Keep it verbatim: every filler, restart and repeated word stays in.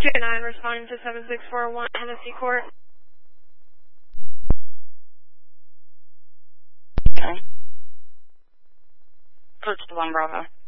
two nine responding to seven six four one Hennessy Court. Okay. Approach to one Bravo.